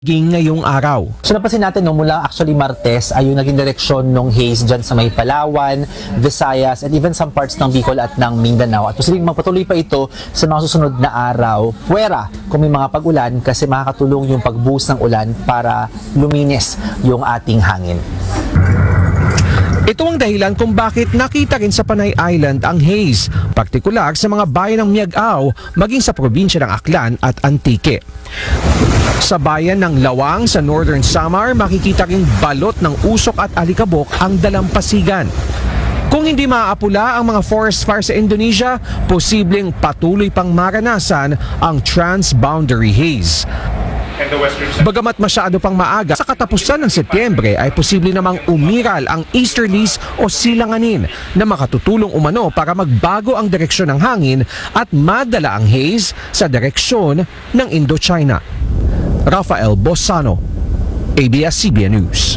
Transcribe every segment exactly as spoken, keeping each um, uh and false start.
Ging ngayong araw. So napansin natin no, mula actually Martes ay yung naging direksyon ng haze dyan sa may Palawan, Visayas, and even some parts ng Bicol at ng Mindanao. At posibleng magpatuloy pa ito sa mga susunod na araw, puwera kung may mga pag-ulan kasi makakatulong yung pagbuhos ng ulan para luminis yung ating hangin. Ito ang dahilan kung bakit nakita rin sa Panay Island ang haze, partikular sa mga bayan ng Miagao, maging sa probinsya ng Aklan at Antique. Sa bayan ng Lawang sa Northern Samar, makikita ring balot ng usok at alikabok ang dalampasigan. Kung hindi maaapula ang mga forest fire sa Indonesia, posibleng patuloy pang maranasan ang transboundary haze. Bagamat masyado pang maaga, sa katapusan ng Setyembre ay posible namang umiral ang easterlies o silanganin na makatutulong umano para magbago ang direksyon ng hangin at madala ang haze sa direksyon ng Indochina. Rafael Bosano, A B S C B N News.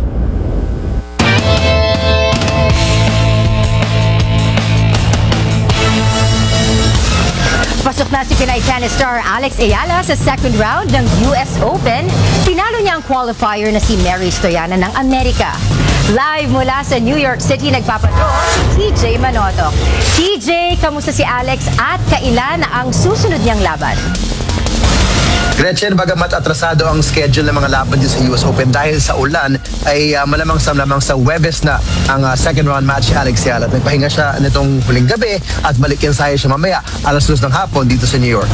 Pasok na si Pinay tennis star Alex Ayala sa second round ng U S Open. Tinalo niya ang qualifier na si Mary Stoyana ng Amerika. Live mula sa New York City, nagpapadro si T J Manotoc. T J, kamusta si Alex at kailan ang susunod niyang laban? Gretchen, bagamat atrasado ang schedule ng mga laban din sa U S Open dahil sa ulan, ay uh, malamang sa malamang sa Huwebes na ang uh, second round match si Alex Ayala. Nagpahinga siya nitong huling gabi at balik ensayo siya mamaya alas dos ng hapon dito sa New York.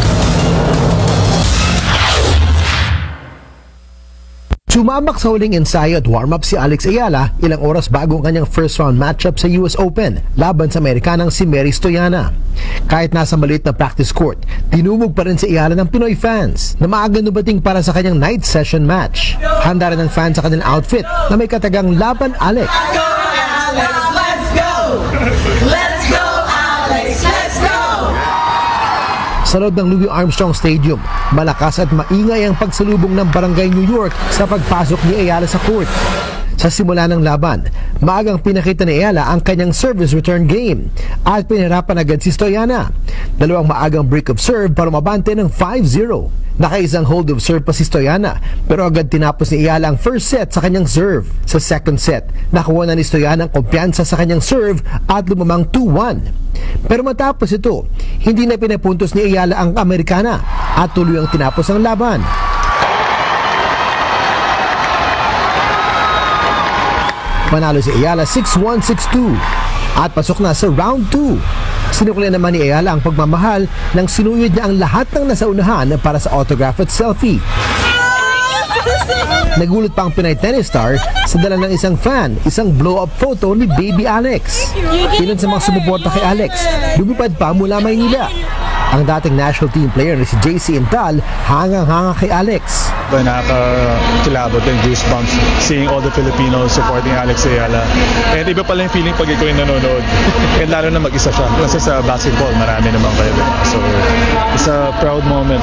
Sumabak sa huling ensayo at warm-up si Alex Ayala ilang oras bago ang kanyang first round matchup sa U S Open laban sa Amerikanang si Mary Stoyana. Kahit nasa maliit na practice court, tinumog pa rin si Ayala ng Pinoy fans na maaga nubating para sa kanyang night session match. Handa rin ang fans sa kanilang outfit na may katagang Laban Alex. Let's go, Alex! Let's go! Let's go, Alex! Let's go! Sa loob ng Louis Armstrong Stadium, malakas at maingay ang pagsalubong ng Barangay New York sa pagpasok ni Ayala sa court. Sa simula ng laban, maagang pinakita ni Ayala ang kanyang service return game at pinahirapan agad si Stoyana. Dalawang maagang break of serve para mabante ng five zero. Nakaisang hold of serve pa si Stoyana pero agad tinapos ni Ayala ang first set sa kanyang serve. Sa second set, nakuha na ni Stoyana ang kumpiyansa sa kanyang serve at lumamang two one. Pero matapos ito, hindi na pinapuntos ni Ayala ang Amerikana at tuloy ang tinapos ang laban. Manalo si Ayala six one, six two at pasok na sa round two. Sinukli naman ni Ayala ang pagmamahal nang sinuyod niya ang lahat ng nasa unahan para sa autograph at selfie. Nagulat pa ang Pinay tennis star sa dala ng isang fan, isang blow-up photo ni Baby Alex. Ilan sa mga sumuporta kay Alex, lumipad pa mula Maynila. Ang dating national team player na si J C Intal hangang-hanga kay Alex. Nakakilabot yung goosebumps seeing all the Filipinos supporting Alex Ayala. And iba pala yung feeling pag ikaw yung nanonood. And lalo na mag-isa siya. Kasi sa basketball, marami naman kayo. So, it's a proud moment.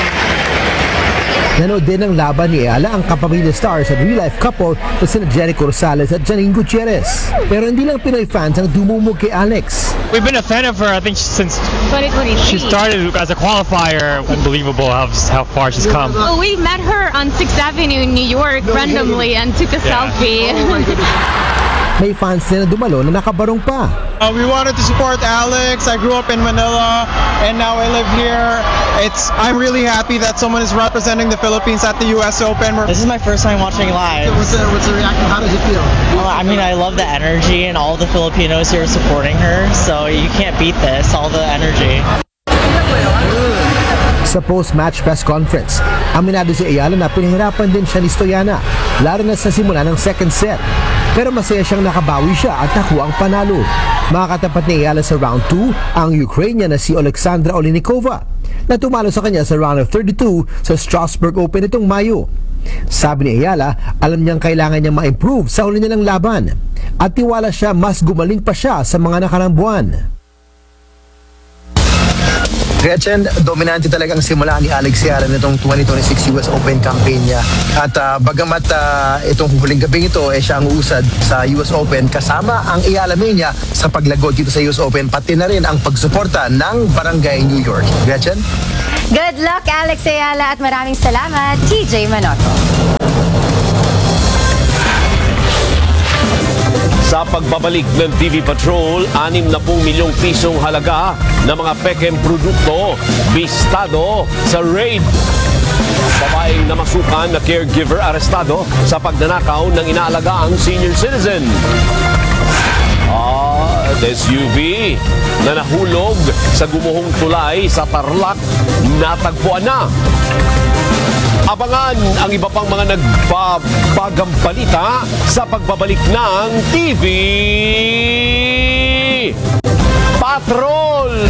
Nanood din ng laban ni Ayala ang kapamilya stars at real-life couple na sina Jericho Rosales at Janine Gutierrez. Pero hindi lang Pinoy fans ang dumumog kay Alex. We've been a fan of her, I think, since twenty twenty-three. she started as a qualifier. Unbelievable how, how far she's come. Well, we met her on sixth Avenue in New York randomly and took a Yeah. selfie. May fans din na dumalo na nakabarong pa. Uh, we wanted to support Alex. I grew up in Manila and now I live here. It's I'm really happy that someone is representing the Philippines at the U S Open. This is my first time watching live. What's the, what's the reaction? How does it feel? Well, I mean, I love the energy and all the Filipinos here supporting her. So you can't beat this, all the energy. Sa post-match press conference, aminado si Ayala na pinahirapan din siya ni Stoyana, lalo na sa simula ng second set. Pero masaya siyang nakabawi siya at nakuha ang panalo. Makakatapat ni Ayala sa round two ang Ukrainian na si Alexandra Olinikova na tumalo sa kanya sa round of thirty-two sa Strasbourg Open itong Mayo. Sabi ni Ayala, alam niyang kailangan niyang ma-improve sa huli nilang laban at tiwala siya mas gumaling pa siya sa mga nakarang buwan. Gretchen, dominante talaga ang simula ni Alex Ayala nitong twenty twenty-six U S Open campaign niya. At uh, bagamat uh, itong huling gabing ito, eh, siya ang usad sa U S Open kasama ang Ayala Mania sa paglagod dito sa U S Open, pati na rin ang pagsuporta ng Barangay New York. Gretchen? Good luck, Alex Ayala, at maraming salamat, T J Manoto. Sa pagbabalik ng T V Patrol, anim na pong milyong pisong halaga ng mga pekem produkto bistado sa raid. Babaeng namasukan na caregiver arestado sa pagnanakaw ng inaalagaang senior citizen. At S U V na nahulog sa gumuhong tulay sa Tarlac, natagpuan na. Abangan ang iba pang mga nagbabagang balita sa pagbabalik ng T V Patrol!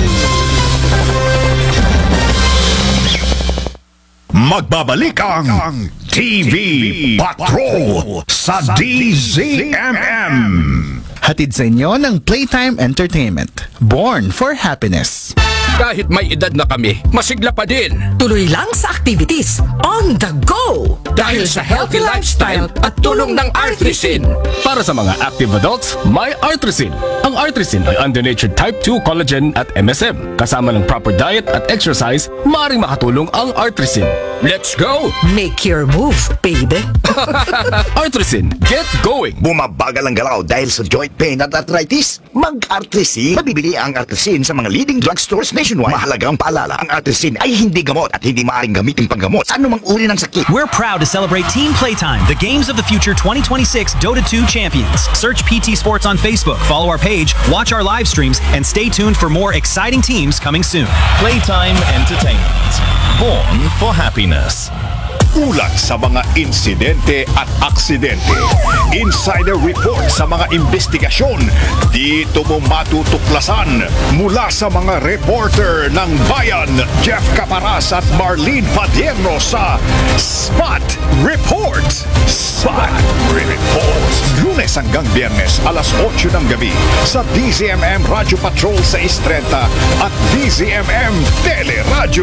Magbabalik ang T V Patrol sa D Z M M. Hatid sa inyo ng Playtime Entertainment. Born for happiness. Kahit may edad na kami, masigla pa din. Tuloy lang sa activities on the go. Dahil sa healthy lifestyle at tulong ng Artrisin. Para sa mga active adults, may Artrisin. Ang Artrisin ay under-natured type two collagen at M S M. Kasama ng proper diet at exercise, maaaring makatulong ang Artrisin. Let's go! Make your move, baby. Artrisin, get going! Bumabagal ang galaw dahil sa joint pain at arthritis? Mag-Artrisin. Mabibili ang Artrisin sa mga leading drugstores nationwide. Mahalagang paalala, ang Artrisin ay hindi gamot at hindi maaaring gamitin panggamot sa anumang uri ng sakit. We're proud to celebrate Team Playtime, the Games of the Future twenty twenty-six Dota two champions. Search P T Sports on Facebook, follow our page, watch our live streams, and stay tuned for more exciting teams coming soon. Playtime Entertainment. Born for happiness. Ulat sa mga insidente at aksidente. Insider report sa mga investigasyon. Dito mo matutuklasan mula sa mga reporter ng Bayan, Jeff Caparas at Marlene Padierno sa Spot Report. Spot Report. Lunes hanggang Biyernes, alas otso ng gabi sa D Z M M Radio Patrol sa Istrenta at D Z M M Teleradyo.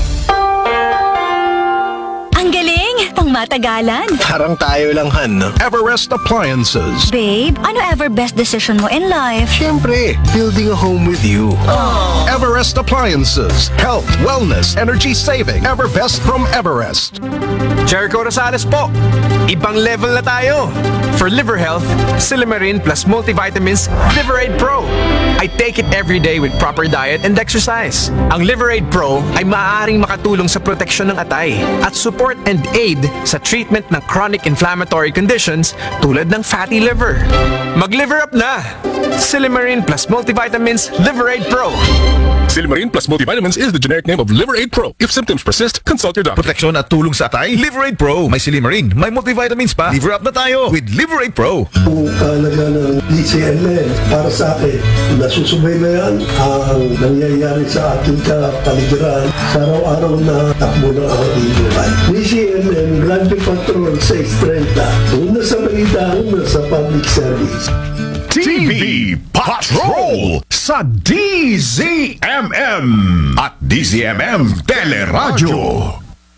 Ang galing! Pang matagalan. Parang tayo lang, Han. Everest Appliances. Babe, ano ever best decision mo in life? Siyempre, building a home with you. Aww. Everest Appliances. Health, wellness, energy saving. Everbest from Everest. Jericho Rosales po. Ibang level na tayo. For liver health, Silimarin plus multivitamins Liverade Pro. I take it every day with proper diet and exercise. Ang Liverade Pro ay maaaring makatulong sa proteksyon ng atay at support and aid sa treatment ng chronic inflammatory conditions tulad ng fatty liver. Mag-liver up na! Silimarin plus multivitamins Liverade Pro. Silimarin plus multivitamins is the generic name of Liverade Pro. If symptoms persist, consult your doctor. Proteksyon at tulong sa atay, Liverade Pro. May Silimarin, may multivitamins pa. Liver up na tayo with Liverade Pro. Ang kahalaga ng D Z M M para sa akin, nasusubaybayan ang nangyayari sa ating kapaligiran sa araw-araw na takbo ng ating buhay. D Z M M Grand Patrol six thirty. Una sa balita, una sa public service. T V Patrol sa D Z M M at D Z M M Teleradyo.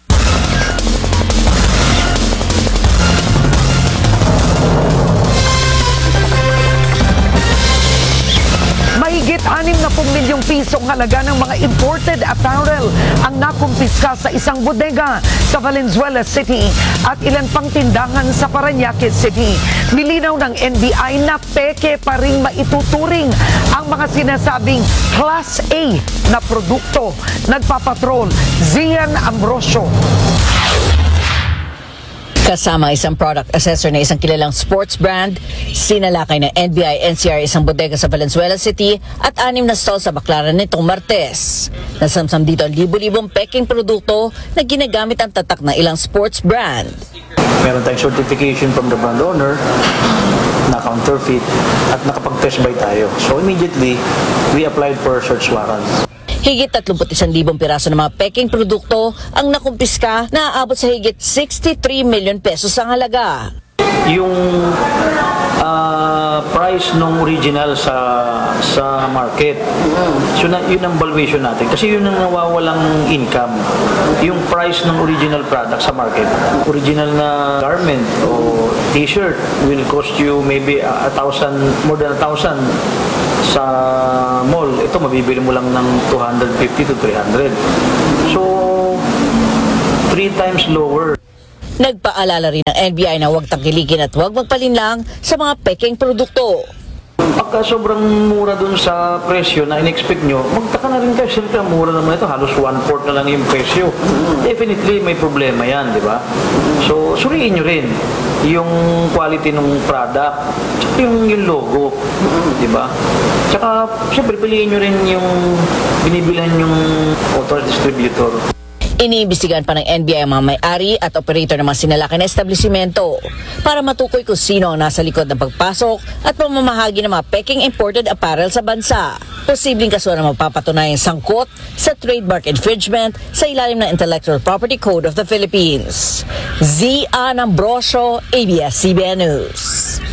Mahigit anim na pong milyong pisong halaga ng mga imported apparel ang nakumpiska sa isang bodega sa Valenzuela City at ilan pang tindahan sa Parañaque City. Milinaw ng N B I na peke pa rin maituturing ang mga sinasabing Class A na produkto. Nagpapatrol, Zian Ambrosio. Kasama isang product assessor na isang kilalang sports brand, sinalakay ng N B I N C R isang bodega sa Valenzuela City at anim na stall sa Baclaran nitong Martes. Nasamsam dito ang libo-libong peking produkto na ginagamit ang tatak ng ilang sports brand. Meron tayong certification from the brand owner na counterfeit at nakapag-test buy tayo. So immediately, we applied for search warrants. Higit thirty-one thousand piraso ng mga peking produkto ang nakumpiska na aabot sa higit sixty-three million pesos ang halaga. Yung uh, price nung original sa sa market. So na, yun ang valuation natin kasi yun ang nawawalang income. Yung price ng original product sa market. Original na garment o t-shirt will cost you maybe a, a thousand, more than a thousand sa mall. Ito mabibili mo lang ng two hundred fifty to three hundred. So three times lower. Nagpaalala rin ng N B I na huwag tangkilikin at huwag magpalinlang sa mga pekeng produkto. Pagka sobrang mura dun sa presyo na in-expect nyo, magtaka na rin kayo. Siyempre, ang mura naman ito, halos one-fourth na lang yung presyo. Definitely, may problema yan, di ba? So, suriin nyo rin yung quality ng product, tsaka yung, yung logo, di ba? Tsaka, siyempre, piliin nyo rin yung binibilan yung authorized distributor. Iniimbestigahan pa ng N B I ang mga may-ari at operator ng mga sinalaki na establishmento para matukoy kung sino ang nasa likod ng pagpasok at pamamahagi ng mga peking imported apparel sa bansa. Posibleng kasuhan na magpapatunayang sangkot sa trademark infringement sa ilalim ng Intellectual Property Code of the Philippines. Zian Ambrosio, A B S C B N News.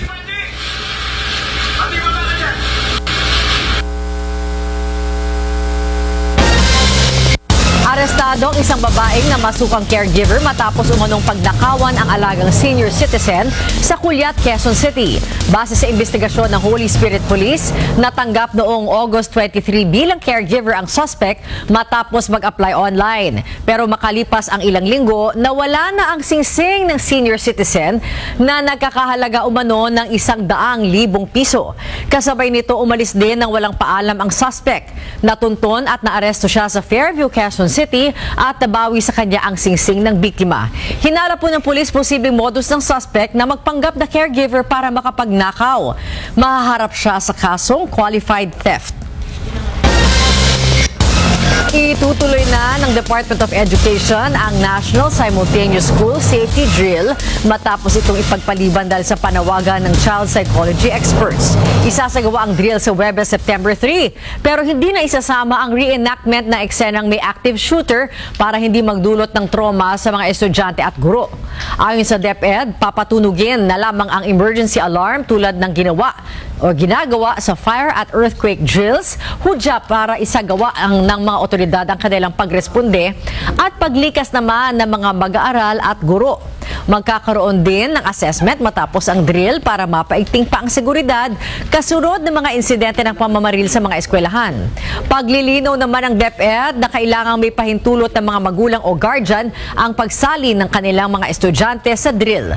Arestado ang isang babaeng na masukang caregiver matapos umanong pagnakawan ang alagang senior citizen sa Culiat, Quezon City. Base sa investigasyon ng Holy Spirit Police, natanggap noong August twenty-three bilang caregiver ang suspect matapos mag-apply online. Pero makalipas ang ilang linggo, nawala na ang singsing ng senior citizen na nagkakahalaga umano ng isang daang libong piso. Kasabay nito, umalis din ng walang paalam ang suspect. Natunton at naaresto siya sa Fairview, Quezon City at nabawi sa kanya ang singsing ng biktima. Hinala po ng pulis posibleng modus ng suspect na magpanggap na caregiver para makapagnakaw. Mahaharap siya sa kasong qualified theft. Itutuloy na ng Department of Education ang National Simultaneous School Safety Drill matapos itong ipagpaliban dahil sa panawagan ng child psychology experts. Isasagawa ang drill sa Huwebes, September three, pero hindi na isasama ang reenactment na eksenang may active shooter para hindi magdulot ng trauma sa mga estudyante at guro. Ayon sa DepEd, papatunugin na lamang ang emergency alarm tulad ng ginawa o ginagawa sa fire at earthquake drills, hudya para isagawa ang ng mga otoridad ang kanilang pagresponde at paglikas naman ng mga mag-aaral at guro. Magkakaroon din ng assessment matapos ang drill para mapaigting pa ang seguridad kasunod ng mga insidente ng pamamaril sa mga eskwelahan. Paglilinaw naman ng DepEd na kailangang may pahintulot ng mga magulang o guardian ang pagsali ng kanilang mga estudyante sa drill.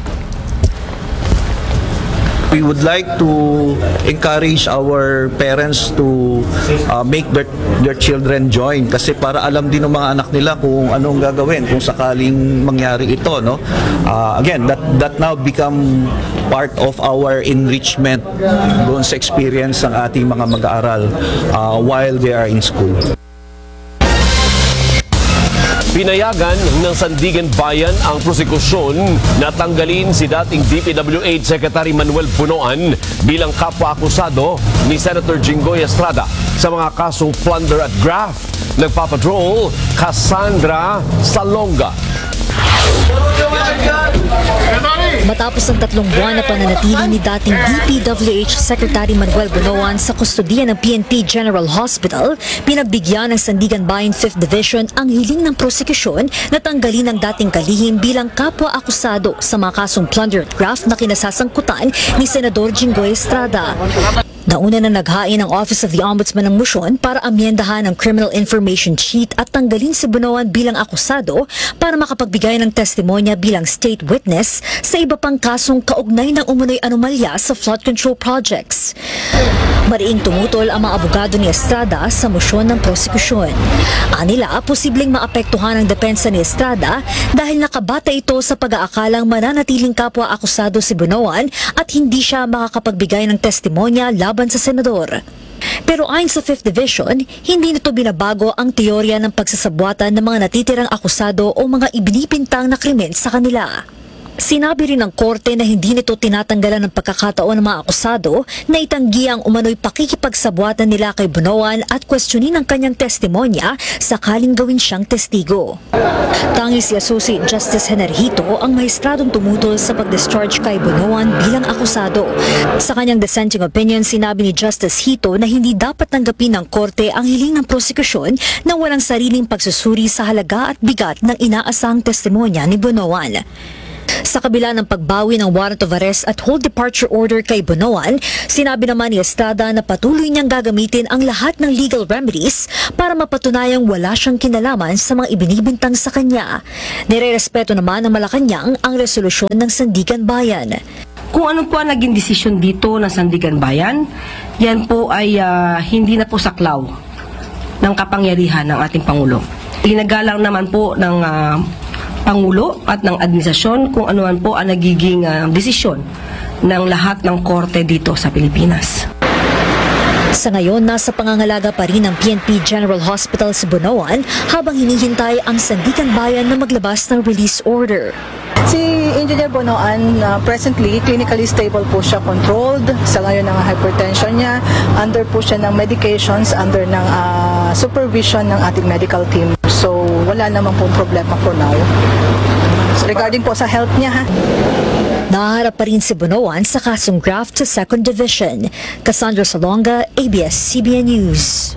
We would like to encourage our parents to uh, make their, their children join kasi para alam din ng mga anak nila kung anong gagawin kung sakaling mangyari ito, no? Uh, again, that that now become part of our enrichment doon sa experience ng ating mga mag-aaral uh, while they are in school. Pinayagan ng Sandigan Bayan ang prosekusyon na tanggalin si dating D P W H Secretary Manuel Bunoan bilang kapwa-akusado ni Senator Jinggoy Estrada sa mga kasong plunder at graft. Nagpapatrol, Cassandra Salonga. Matapos ang tatlong buwan na pananatili ni dating D P W H Secretary Manuel Bunoan sa kustodiya ng P N P General Hospital, pinagbigyan ng Sandigan Bayan fifth Division ang hiling ng prosekusyon na tanggalin ang dating kalihim bilang kapwa-akusado sa mga kasong plunder at graft na kinasasangkutan ni Senador Jinggoy Estrada. Nauna na naghain ang Office of the Ombudsman ng musyon para amyendahan ang Criminal Information Sheet at tanggalin si Bunoan bilang akusado para makapagbigay ng testimonya bilang state witness sa iba pang kasong kaugnay ng umunoy anomalya sa flood control projects. Mariing tumutol ang mga abogado ni Estrada sa musyon ng prosekusyon. Anila, posibleng maapektuhan ang depensa ni Estrada dahil nakabata ito sa pag-aakalang mananatiling kapwa-akusado si Bunoan at hindi siya makakapagbigay ng testimonya laban sa senador. Pero ayon sa fifth Division, hindi nito binabago ang teorya ng pagsasabwatan ng mga natitirang akusado o mga ibinibintang na krimen sa kanila. Sinabi rin ng korte na hindi nito tinatanggalan ng pagkakataon ng mga akusado na itanggi ang umano'y pakikipagsabwatan nila kay Bunoan at questionin ang kanyang testimonya sakaling gawin siyang testigo. Tanging si Associate Justice Generhito ang mahistradong tumutol sa pag-discharge kay Bunoan bilang akusado. Sa kanyang dissenting opinion, sinabi ni Justice Hito na hindi dapat tanggapin ng korte ang hiling ng prosekusyon na walang sariling pagsusuri sa halaga at bigat ng inaasahang testimonya ni Bunoan. Sa kabila ng pagbawi ng warrant of arrest at hold departure order kay Bonoan, sinabi naman ni Estrada na patuloy niyang gagamitin ang lahat ng legal remedies para mapatunayang wala siyang kinalaman sa mga ibinibintang sa kanya. Nirerespeto naman ng Malacanang ang resolusyon ng Sandigan Bayan. Kung ano po ang naging desisyon dito ng Sandigan Bayan, yan po ay uh, hindi na po saklaw ng kapangyarihan ng ating Pangulo. Ginagalang naman po ng uh, Pangulo at ng administrasyon kung ano man po ang nagiging uh, desisyon ng lahat ng korte dito sa Pilipinas. Sa ngayon, nasa pangangalaga pa rin ng P N P General Hospital sa Bonoan habang hinihintay ang Sandigan Bayan na maglabas ng release order. Si Engineer Bonoan, uh, presently, clinically stable po siya, controlled. Sa ngayon ng hypertension niya, under po siya ng medications, under ng uh, supervision ng ating medical team. So, wala naman pong problema for now. So, regarding po sa health niya, ha? Naharap pa rin si Bonoan sa kasong graft sa second Division. Cassandra Salonga, A B S C B N News.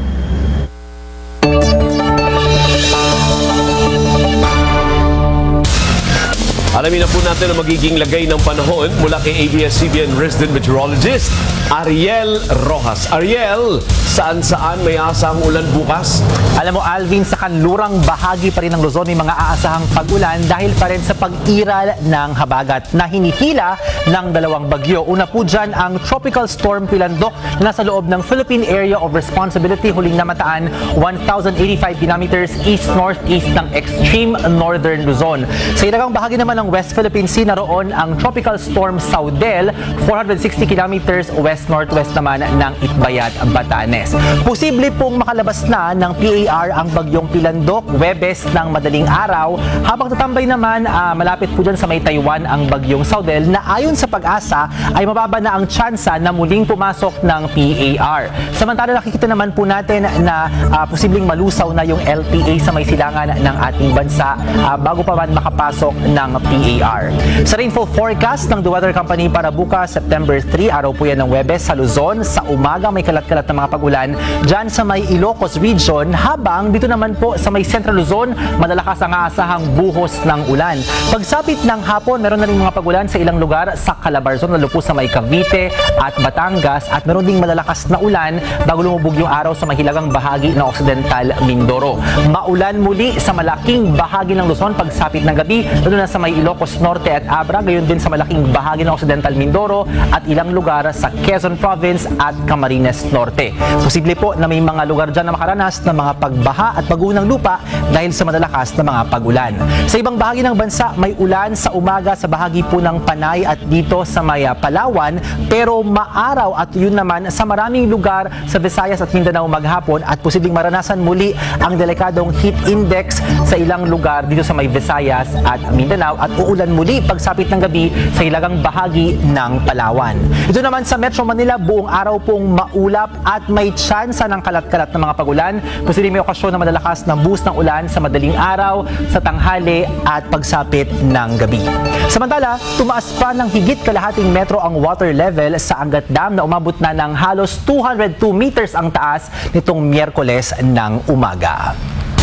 Alamin na po natin ang magiging lagay ng panahon mula kay A B S C B N resident meteorologist Ariel Rojas. Ariel, saan-saan may aasahang ulan bukas? Alam mo Alvin, sa kanlurang bahagi pa rin ng Luzon may mga aasahang pag-ulan dahil pa rin sa pag-iral ng habagat na hinihila ng dalawang bagyo. Una po dyan ang Tropical Storm Pilandok na nasa loob ng Philippine Area of Responsibility, huling namataan one thousand eighty-five kilometers east-northeast ng extreme northern Luzon. Sa ilagang bahagi naman ng West Philippine Sea, naroon ang Tropical Storm Saudel, four hundred sixty kilometers west-northwest naman ng Itbayat, Batanes. Posible pong makalabas na ng P A R ang bagyong Pilandok, Webes ng madaling araw, habang tatambay naman uh, malapit po dyan sa may Taiwan ang bagyong Saudel na ayon sa Pag-asa ay mababa na ang tsansa na muling pumasok ng P A R. Samantala nakikita naman po natin na uh, posibleng malusaw na yung L P A sa may silangan ng ating bansa uh, bago pa man makapasok ng P A R. Sa rainfall forecast ng The Weather Company para bukas, September three, araw po yan ng Webes sa Luzon. Sa umaga may kalat-kalat na mga pag-ulan dyan sa may Ilocos region, habang dito naman po sa may Central Luzon, malalakas ang aasahang buhos ng ulan. Pagsapit ng hapon, meron na rin mga pag-ulan sa ilang lugar sa Calabarzon, lalo po sa may Cavite at Batangas, at meron ding malalakas na ulan bago lumubog yung araw sa mahilagang bahagi ng Occidental Mindoro. Maulan muli sa malaking bahagi ng Luzon pagsapit ng gabi, lalo na sa may Ilocos Norte at Abra, gayon din sa malaking bahagi ng Occidental Mindoro at ilang lugar sa Quezon Province at Camarines Norte. Posible po na may mga lugar dyan na makaranas ng mga pagbaha at pagguho ng lupa dahil sa malalakas na mga pag-ulan. Sa ibang bahagi ng bansa, may ulan sa umaga sa bahagi po ng Panay at dito sa may Palawan, pero maaraw at yun naman sa maraming lugar sa Visayas at Mindanao maghapon, at posibleng maranasan muli ang delikadong heat index sa ilang lugar dito sa may Visayas at Mindanao, at uulan muli pagsapit ng gabi sa hilagang bahagi ng Palawan. Ito naman sa Metro Manila, buong araw pong maulap at may tsansa ng kalat-kalat na mga pagulan. Posibleng may okasyon na malalakas ng buhos ng ulan sa madaling araw, sa tanghali at pagsapit ng gabi. Samantala, tumaas pa ng higit kalahating metro ang water level sa Angat Dam na umabot na ng halos two hundred two meters ang taas nitong Miyerkules ng umaga.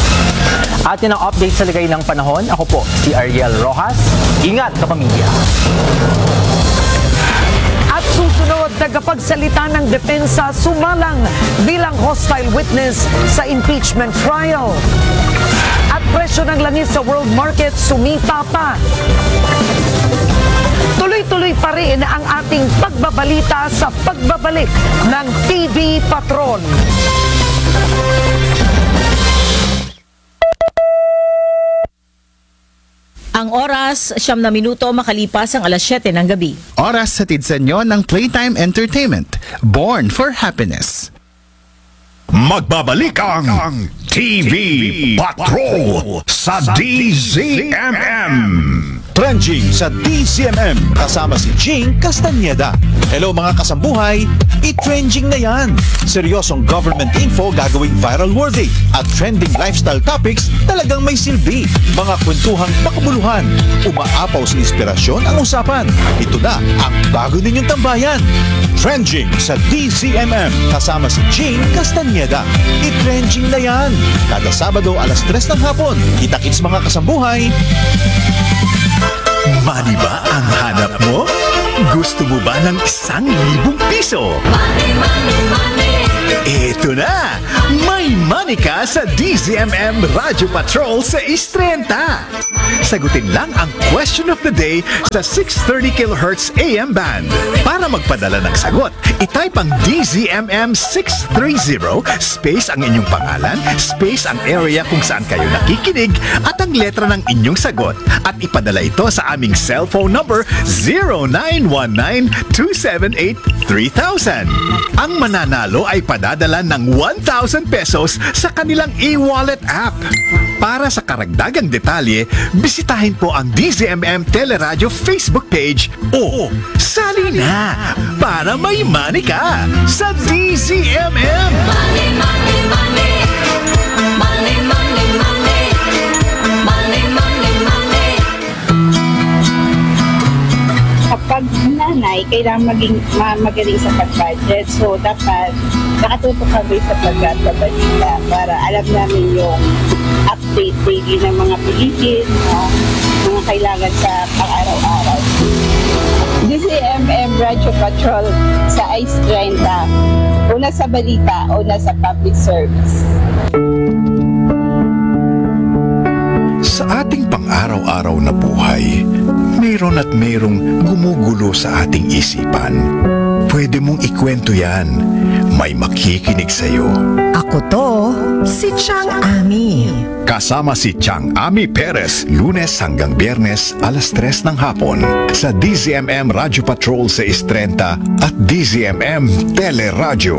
At yan ang update sa lagay ng panahon. Ako po si Ariel Rojas. Ingat kapamilya! At susunod, tagapagsalita ng depensa sumalang bilang hostile witness sa impeachment trial. At presyo ng langis sa world market sumita pa. Tuloy-tuloy pa rin ang ating pagbabalita sa pagbabalik ng T V Patrol. Ang oras, siyam na minuto makalipas ang alas siyete ng gabi. Oras hatid sa inyo ng Playtime Entertainment. Born for happiness. Magbabalik ang T V Patrol sa D Z M M. Trending sa D C M M kasama si Jing Castañeda. Hello mga kasambuhay, i-trending na yan. Seryosong government info gagawing viral worthy at trending lifestyle topics talagang may silbi. Mga kwentuhang makabuluhan, umaapaw sa inspirasyon ang usapan. Ito na ang bago ninyong tambayan. Trending sa D C M M kasama si Jing Castañeda. I-trending na yan. Kada Sabado alas tres ng hapon. Kita-kits mga kasambuhay. Money ba ang hanap mo? Gusto mo ba ng isang libong piso? Money, money, money. Ito na! May money ka sa D Z M M Radio Patrol sa East thirty. Sagutin lang ang question of the day sa six thirty kilohertz A M band. Para magpadala ng sagot, itype ang D Z M M six thirty space ang inyong pangalan, space ang area kung saan kayo nakikinig at ang letra ng inyong sagot at ipadala ito sa aming cellphone number zero nine one nine two seven eight three thousand. Ang mananalo ay padadala ng one thousand pesos sa kanilang e-wallet app. Para sa karagdagang detalye, bisitahin po ang D Z M M Teleradio Facebook page o sali na para may money ka sa D Z M M. Money, money, money. Money, money, money. Money, money, money. Kapag nanay, kailangan maging ma- magaling sa pag-budget. So, dapat nakatutok kami sa pagkabalita para alam namin yung update daily ng mga bilihin, uh, mga kailangan sa pang-araw-araw. D Z M M Radio Patrol sa Ice thirty. Una sa balita, una sa public service. Sa ating pang-araw-araw na buhay, mayroon at mayroong gumugulo sa ating isipan. Pwede mong ikwento yan. May makikinig sa'yo. Ako to, si Chang Ami. Kasama si Chang Ami Perez, Lunes hanggang Biyernes, alas tres ng hapon sa D Z M M Radio Patrol sa East thirty at D Z M M Teleradio.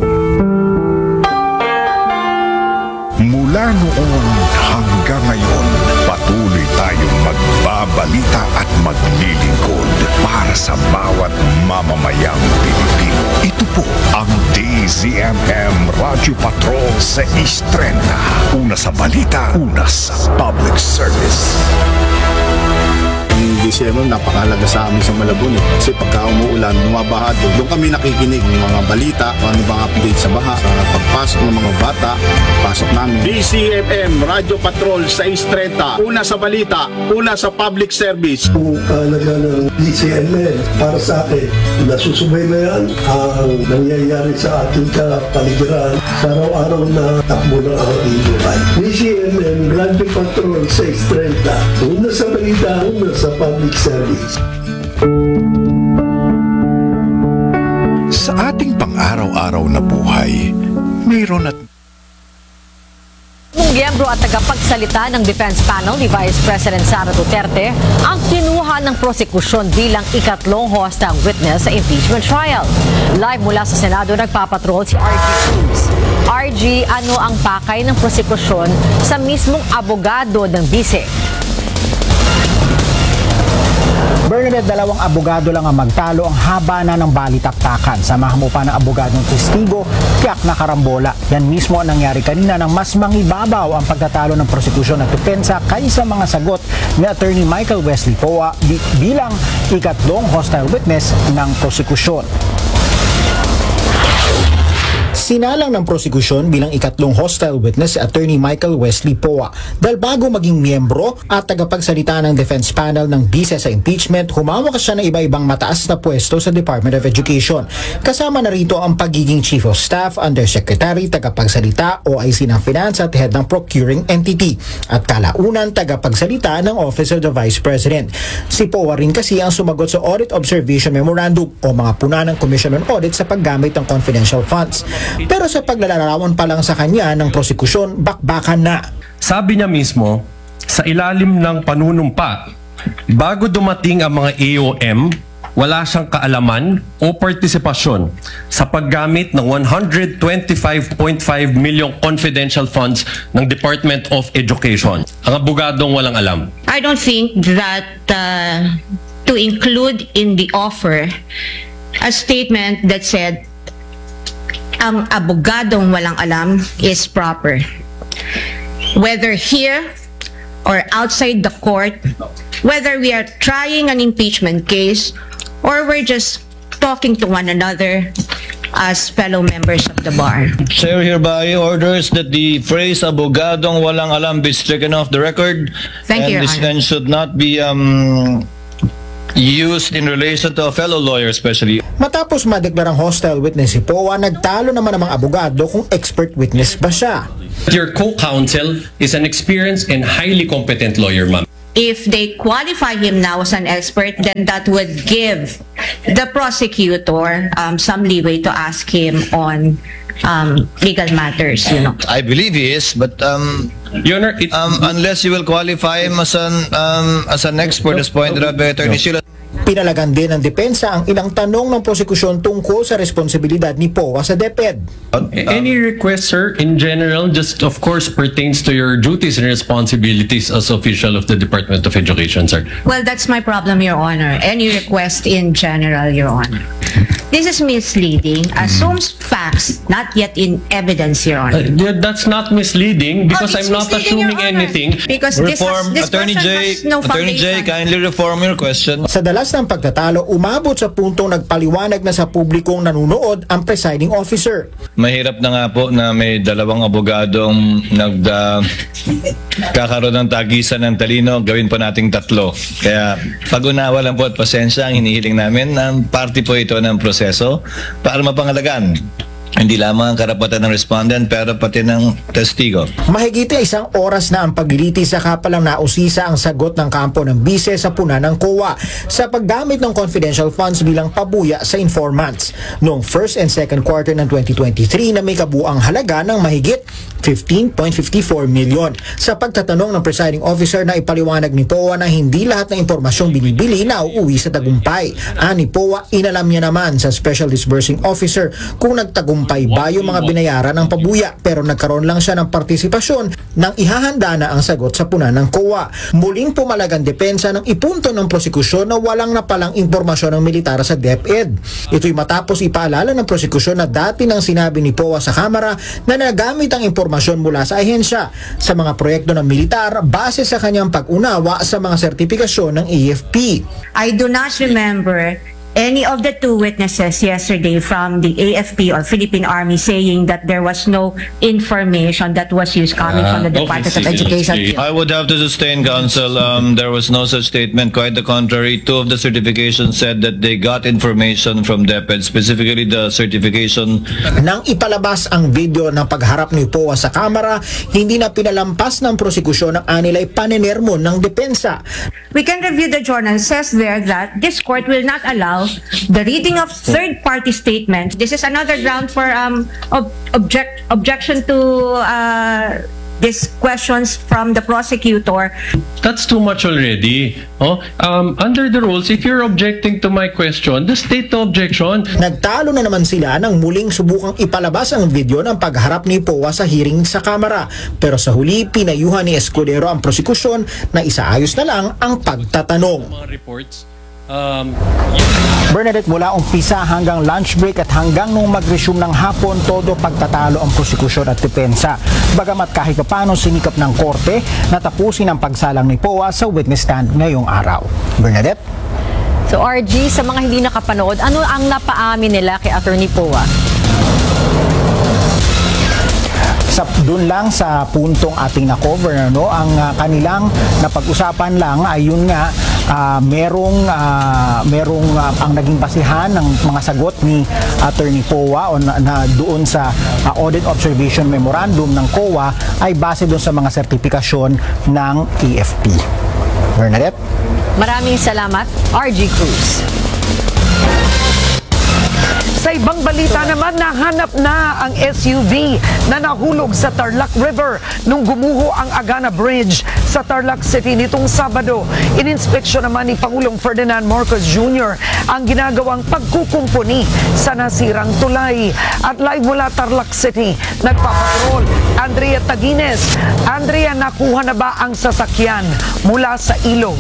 Mula noon hanggang ngayon, patuloy tayong magbabalita at maglilingkod para sa bawat mamamayang Pilipino. Ito po ang D Z M M Radio Patrol sa East thirty. Una sa balita, una sa public service. Yung D Z M M napakalaga sa amin sa Malabon eh. Kasi pagka umuulan, bumabaha doon. Doon kami nakikinig ng mga balita, kung ano bang update sa baha, sa pagpasok ng mga bata, pasok namin. D Z M M Radio Patrol sa East thirty. Una sa balita, una sa public service. Kung kahalaga ng D Z M M para sa akin, nasusubaybayan ang nangyayari sa ating kapaligiran sa araw-araw na takbo ng ating buhay. D Z M M Radio Patrol sa East thirty. Una sa balita, una sa public service. Sa ating pang-araw-araw na buhay, mayroon at Miyembro at tagapagsalita ng Defense Panel ni Vice President Sara Duterte ang kinuha ng prosekusyon bilang ikatlong hostile witness sa impeachment trial. Live mula sa Senado, nagpapatrol si R G Cruz. R G, ano ang pakay ng prosekusyon sa mismong abogado ng bise? Bernadette, dalawang abogado lang ang magtalo, ang haba na ng balitaktakan. Samahan mo pa ng abogadong testigo, tiyak na karambola. Yan mismo ang nangyari kanina nang mas mangibabaw ang pagtatalo ng prosekusyon at depensa kaysa mga sagot ni Attorney Michael Wesley Poa di, bilang ikatlong hostile witness ng prosekusyon. Sinalang ng prosekusyon bilang ikatlong hostile witness si Attorney Michael Wesley Poa dahil bago maging miyembro at tagapagsalita ng defense panel ng bise sa impeachment, humawak siya ng iba-ibang mataas na pwesto sa Department of Education. Kasama na rito ang pagiging Chief of Staff, Undersecretary, tagapagsalita, O I C ng Finance at Head ng Procuring Entity at kalaunan tagapagsalita ng Office of the Vice President. Si Poa rin kasi ang sumagot sa Audit Observation Memorandum o mga puna ng Commission on Audit sa paggamit ng confidential funds. Pero sa paglalarawan pa lang sa kanya ng prosekusyon, bakbakan na. Sabi niya mismo, sa ilalim ng panunumpa, bago dumating ang mga A O M, wala siyang kaalaman o partisipasyon sa paggamit ng one hundred twenty-five point five million confidential funds ng Department of Education. Ang abogadong walang alam. I don't think that uh, to include in the offer a statement that said ang abogadong walang alam is proper. Whether here or outside the court, whether we are trying an impeachment case or we're just talking to one another as fellow members of the bar. Chair hereby orders that the phrase abogadong walang alam be stricken off the record. Thank and you, Your this Honor. and should not be um used in relation to a fellow lawyer especially. Matapos madeklarang hostile witness si P O A, nagtalo naman ang mga abogado kung expert witness ba siya. Your co-counsel is an experienced and highly competent lawyer, ma'am. If they qualify him now as an expert, then that would give the prosecutor um, some leeway to ask him on um, legal matters, you know. I believe he is, but um, Your Honor, it, um, unless you will qualify him as an um, as an expert as pointed out by Attorney Sheila. Pinalagan din ng depensa ang ilang tanong ng prosekusyon tungkol sa responsibilidad ni P O A sa DepEd. any request, sir, in general, just of course pertains to your duties and responsibilities as official of the Department of Education, sir. Well, that's my problem, Your Honor. Any request in general, Your Honor. This is misleading, assumes facts not yet in evidence, Your Honor. Uh, yeah, that's not misleading because Oh, it's I'm not misleading, assuming Your Honor. anything. Because this, has, Reform, this Attorney person J, has no Attorney J, foundation. kindly reform your question. Sa dalas ng pagtatalo, umabot sa puntong nagpaliwanag na sa publikong nanunood ang presiding officer. Mahirap na nga po na may dalawang abogadong nagda kakaroon ng tagisan ng talino, gawin pa nating tatlo. Kaya pag-unawa lang po at pasensya ang hinihiling namin, ang party po ito ng proseso para mapangalagaan hindi lamang ang karapatan ng respondent pero pati ng testigo. Mahigit isang oras na ang pagliliti sa kapalang nausisa ang sagot ng kampo ng bise sa puna ng C O A sa paggamit ng confidential funds bilang pabuya sa informants noong first and second quarter ng twenty twenty-three na may kabuang halaga ng mahigit fifteen point five four million. Sa pagtatanong ng presiding officer na ipaliwanag ni P O A na hindi lahat ng impormasyong binibili na uuwi sa tagumpay. Ani P O A, inalam niya naman sa Special Disbursing Officer kung nagtagumpay ba yung mga binayaran ng pabuya pero nagkaroon lang siya ng partisipasyon nang ihahanda na ang sagot sa puna ng C O A. Muling pumalagang depensa ng ipunto ng prosekusyon na walang napalang impormasyon ng militar sa DepEd. Ito'y matapos ipaalala ng prosekusyon na dati nang sinabi ni P O A sa Kamara na nagamit ang impormasyon mula sa ahensya sa mga proyekto ng militar base sa kanyang pag-unawa sa mga sertipikasyon ng A F P. I do not remember any of the two witnesses yesterday from the A F P or Philippine Army saying that there was no information that was used coming from the Uh, Department of obviously, Education. I would have to sustain counsel. Um, there was no such statement. Quite the contrary. Two of the certifications said that they got information from DepEd, specifically the certification. Nang ipalabas ang video ng pagharap ni P O A sa Kamara, hindi na pinalampas ng prosekusyon ang anilay panenermo ng depensa. We can review the journal. It says there that this court will not allow the reading of third-party statements. This is another ground for um ob- object objection to uh, these questions from the prosecutor. That's too much already. Oh, um, under the rules, if you're objecting to my question, the state the objection. Nagtalo na naman sila nang muling subukang ipalabas ang video ng pagharap ni P O A sa hearing sa Kamara. Pero sa huli, pinayuhan ni Escudero ang prosekusyon na isaayos na lang ang pagtatanong. Mga reports. Um, Bernadette, mula umpisa hanggang lunch break at hanggang nung mag-resume ng hapon, todo pagtatalo ang prosekusyon at depensa. Bagamat kahit paano sinikap ng korte na tapusin ang pagsalang ni P O A sa witness stand ngayong araw. Bernadette? So R G, sa mga hindi nakapanood, ano ang napaamin nila kay Attorney P O A? Sa doon lang sa puntong ating na-cover, no, ang uh, kanilang napag-usapan lang ay yun nga uh, merong uh, merong uh, ang naging basihan ng mga sagot ni Attorney P O A o na, na doon sa uh, Audit Observation Memorandum ng C O A ay base doon sa mga sertipikasyon ng A F P. Bernadette? Maraming salamat, R G Cruz. Sa ibang balita naman, nahanap na ang S U V na nahulog sa Tarlac River nung gumuho ang Agana Bridge sa Tarlac City nitong Sabado. Ininspeksyon naman ni Pangulong Ferdinand Marcos Junior ang ginagawang pagkukumpuni sa nasirang tulay. At live mula Tarlac City, nagpapatrol Andrea Tagines. Andrea, nakuha na ba ang sasakyan mula sa ilog?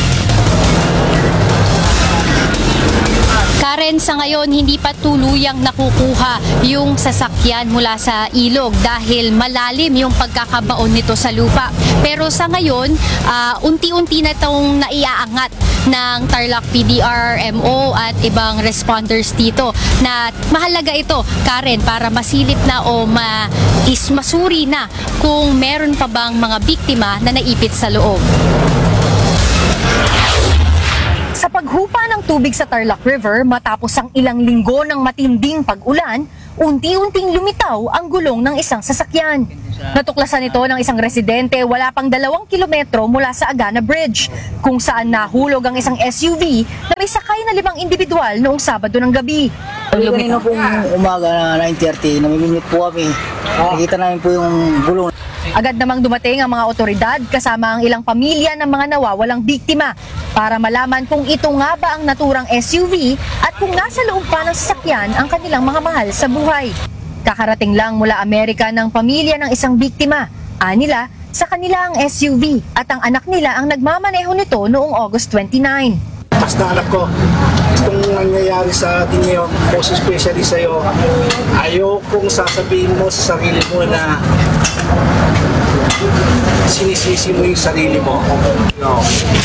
Karen, sa ngayon hindi pa tuluyang nakukuha yung sasakyan mula sa ilog dahil malalim yung pagkakabaon nito sa lupa. Pero sa ngayon, uh, unti-unti na itong naiaangat ng Tarlac P D R M O at ibang responders dito na mahalaga ito, Karen, para masilip na o ma is masuri na kung meron pa bang mga biktima na naipit sa loob. Sa paghupa ng tubig sa Tarlac River matapos ang ilang linggo ng matinding pag-ulan, unti-unting lumitaw ang gulong ng isang sasakyan. Natuklasan ito ng isang residente wala pang dalawang kilometro mula sa Agana Bridge, kung saan nahulog ang isang S U V na may sakay na limang individual noong Sabado ng gabi. Kanina pong umaga na nine thirty, namimimit po kami. Nakita namin po yung gulong. Agad namang dumating ang mga otoridad kasama ang ilang pamilya ng mga nawawalang biktima para malaman kung ito nga ba ang naturang S U V at kung nasa loob pa ng sasakyan ang kanilang mga mahal sa buhay. Kakarating lang mula Amerika ng pamilya ng isang biktima. Anila, sa kanila ang S U V at ang anak nila ang nagmamaneho nito noong August twenty-nine. Basta anak ko, itong nangyayari sa atin ngayon, most especially sa'yo, ayaw kong sasabihin mo sa sarili mo na sinisisi mo yung sarili mo. No.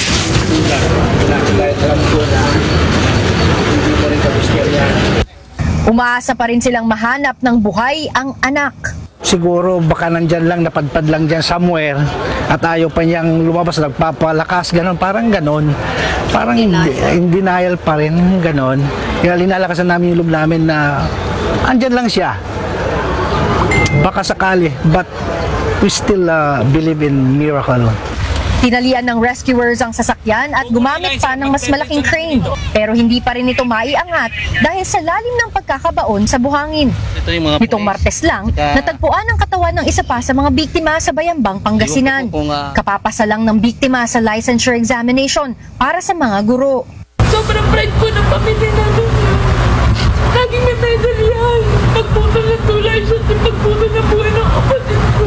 Dahil alam ko na hindi mo rin kagustuhan yan. Umaasa pa rin silang mahanap ng buhay ang anak. Siguro baka nandyan lang, napadpad lang dyan somewhere at ayaw pa niyang lumabas, nagpapalakas, gano'n, parang gano'n. Parang in, in denial pa rin, gano'n. Kaya linalakasan namin yung loob namin na andyan lang siya. Baka sakali, but we still uh, believe in miracle. Tinalian ng rescuers ang sasakyan at gumamit pa ng mas malaking crane. Pero hindi pa rin ito maiangat dahil sa lalim ng pagkakabaon sa buhangin. Nitong Martes lang, natagpuan ang katawan ng isa pa sa mga biktima sa Bayambang, Pangasinan. Kapapasa lang ng biktima sa licensure examination para sa mga guro. Sobrang pride po ng pamilya namin. Laging may medalyan. Pagpunta ng tulay siya at pagpunta ng buhay ng kapatid ko.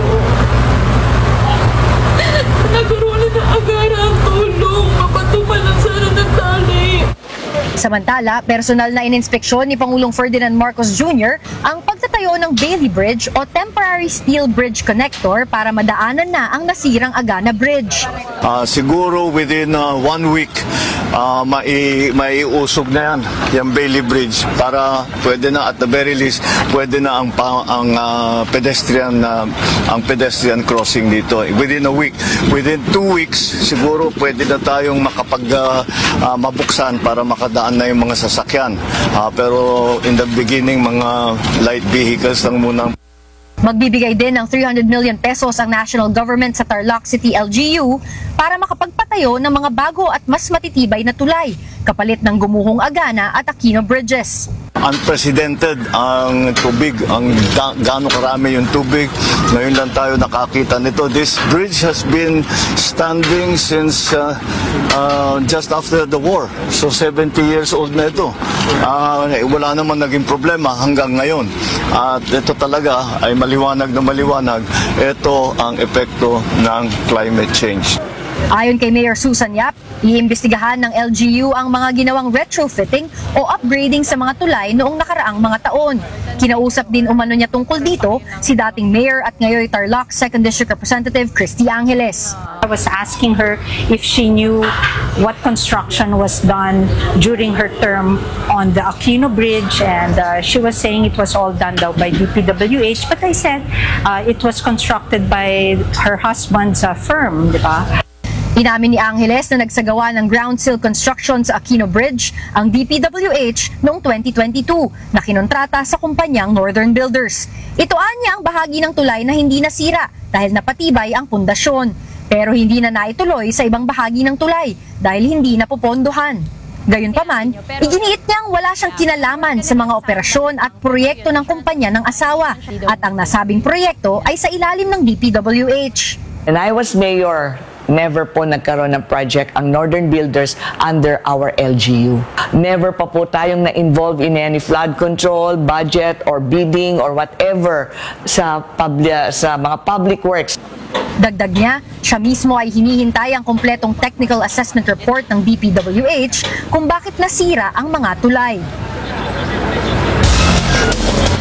Nagkaroon na agara ang tulong. Mapatupan lang sana ng tali. Samantala, personal na ininspeksyon ni Pangulong Ferdinand Marcos Junior ang pagtatayo ng Bailey Bridge o Temporary Steel Bridge Connector para madaanan na ang nasirang Agana Bridge. Uh, siguro within uh, one week, uh, mai, maiusog na yan, yung Bailey Bridge, para pwede na, at the very least, pwede na ang, pa, ang uh, pedestrian uh, ang pedestrian crossing dito. Within a week, within two weeks, siguro pwede na tayong makapag uh, uh, mabuksan para makadaan na yung mga sasakyan. Uh, pero in the beginning, mga light vehicles lang muna. Magbibigay din ng three hundred million pesos ang national government sa Tarlac City L G U para makapagpatayo ng mga bago at mas matitibay na tulay, kapalit ng gumuhong Agana at Aquino Bridges. Unprecedented ang tubig, ang ga- gaano karami yung tubig. Ngayon lang tayo nakakita nito. This bridge has been standing since uh, uh, just after the war. So seventy years old na ito. Uh, wala naman naging problema hanggang ngayon. At ito talaga ay maliwanag na maliwanag. Ito ang epekto ng climate change. Ayon kay Mayor Susan Yap, iimbestigahan ng L G U ang mga ginawang retrofitting o upgrading sa mga tulay noong nakaraang mga taon. Kinausap din umano niya tungkol dito si dating Mayor at ngayon Tarlac second District Representative Christy Angeles. I was asking her if she knew what construction was done during her term on the Aquino Bridge, and uh, she was saying it was all done daw by D P W H, but I said uh, it was constructed by her husband's uh, firm, di ba? Inamin ni Angeles na nagsagawa ng ground seal construction sa Aquino Bridge ang D P W H noong twenty twenty-two na kinontrata sa kumpanyang Northern Builders. Ito anya ang bahagi ng tulay na hindi nasira dahil napatibay ang pundasyon, pero hindi na naituloy sa ibang bahagi ng tulay dahil hindi napopondohan. Gayunpaman, iginiit niyang wala siyang kinalaman sa mga operasyon at proyekto ng kumpanya ng asawa at ang nasabing proyekto ay sa ilalim ng D P W H. And I was mayor, never po nagkaroon ng project ang Northern Builders under our L G U. Never pa po tayong na-involve in any flood control, budget, or bidding, or whatever sa, public, sa mga public works. Dagdag niya, siya mismo ay hinihintay ang kompletong technical assessment report ng D P W H kung bakit nasira ang mga tulay.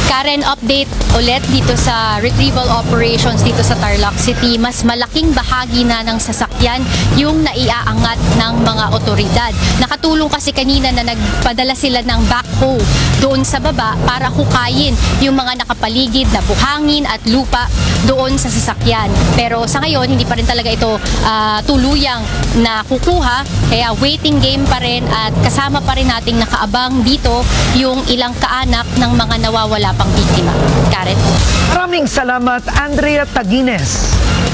Karen, update ulit dito sa retrieval operations dito sa Tarlac City. Mas malaking bahagi na ng sasakyan yung naiaangat ng mga otoridad. Nakatulong kasi kanina na nagpadala sila ng backhoe doon sa baba para hukayin yung mga nakapaligid na buhangin at lupa doon sa sasakyan. Pero sa ngayon, hindi pa rin talaga ito uh, tuluyang na kukuha. Kaya waiting game pa rin at kasama pa rin nating nakaabang dito yung ilang kaanak ng mga nawawala pang biktima. Karen? Maraming salamat, Andrea Tagines.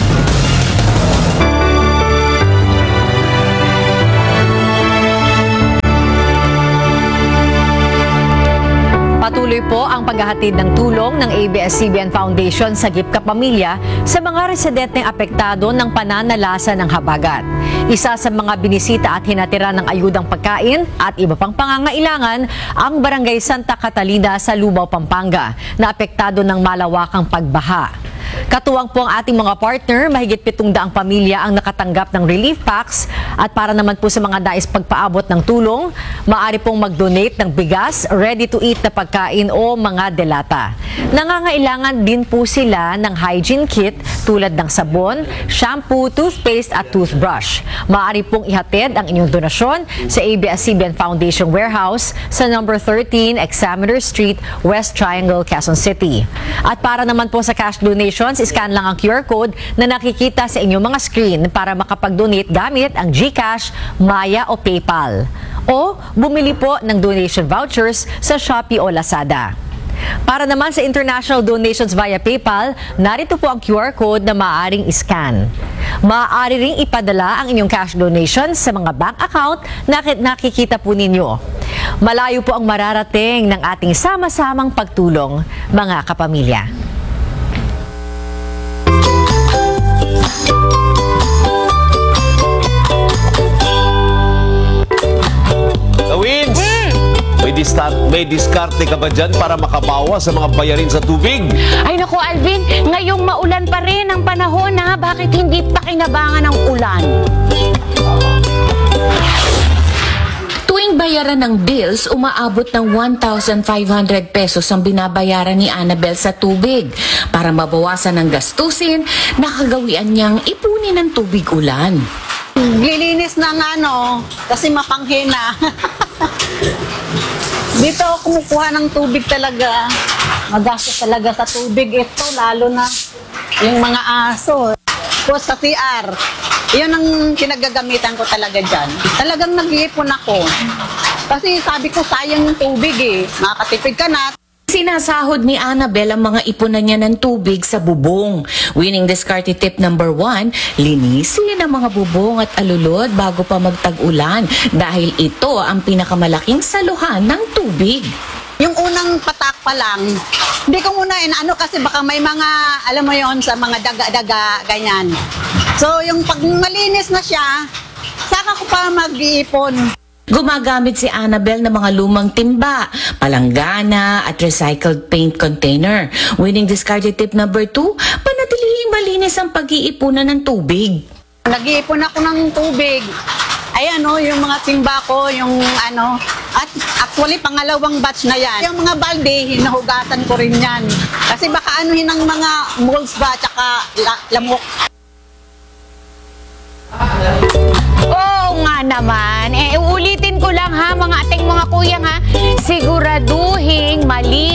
Patuloy po ang paghahatid ng tulong ng A B S C B N Foundation sa G I P Kapamilya sa mga residenteng apektado ng pananalasa ng habagat. Isa sa mga binisita at hinatira ng ayudang pagkain at iba pang pangangailangan ang Barangay Santa Catalina sa Lubao, Pampanga na apektado ng malawakang pagbaha. Katuwang po ang ating mga partner, mahigit pitong daang pamilya ang nakatanggap ng relief packs at para naman po sa mga nais pagpaabot ng tulong, maaari pong mag-donate ng bigas, ready-to-eat na pagkain o mga delata. Nangangailangan din po sila ng hygiene kit tulad ng sabon, shampoo, toothpaste at toothbrush. Maaari pong ihatid ang inyong donasyon sa A B S C B N Foundation Warehouse sa number thirteen Examiner Street, West Triangle, Quezon City. At para naman po sa cash donation, scan lang ang Q R code na nakikita sa inyong mga screen para makapag-donate gamit ang GCash, Maya o PayPal. O bumili po ng donation vouchers sa Shopee o Lazada. Para naman sa international donations via PayPal, narito po ang Q R code na maaaring iscan. Maaari ring ipadala ang inyong cash donations sa mga bank account na nakikita po ninyo. Malayo po ang mararating ng ating sama-samang pagtulong, mga kapamilya. Wins! May, distar- may diskarte ka ba dyan para makabawas sa mga bayarin sa tubig? Ay naku Alvin, ngayong maulan pa rin ang panahon ha, bakit hindi pakinabangan ng ulan? Tuwing bayaran ng bills, umaabot ng one thousand five hundred pesos ang binabayaran ni Annabel sa tubig. Para mabawasan ng gastusin, nakagawian niyang ipunin ng tubig ulan. Lilinis ng ano, kasi mapanghina. Dito ako kumukuha ng tubig talaga. Magastos talaga sa tubig ito, lalo na yung mga aso. Tapos sa C R, yun ang kinagagamitan ko talaga dyan. Talagang nag-iipon ako. Kasi sabi ko, sayang yung tubig eh. Makakatipid ka na. Sinasahod ni Annabel ang mga ipunan niya ng tubig sa bubong. Winning discarded tip number one, linisin ang mga bubong at alulod bago pa magtag-ulan dahil ito ang pinakamalaking saluhan ng tubig. Yung unang patak pa lang, hindi ko muna ano kasi baka may mga, alam mo yon sa mga daga-daga, ganyan. So yung pag malinis na siya, saka ko pa mag-iipon. Gumagamit si Annabel ng mga lumang timba, palanggana at recycled paint container. Winning discarded tip number two, panatilihing malinis ang pag-iipunan ng tubig. Nag-iipon ako ng tubig. Ayan o, yung mga timba ko, yung ano, at actually pangalawang batch na yan. Yung mga balde, hinahugatan ko rin yan. Kasi baka anuhin ng mga molds ba, tsaka la- lamok. Oo nga naman. Eh, uulitin ko lang ha, mga ating mga kuyang ha. Siguraduhing mali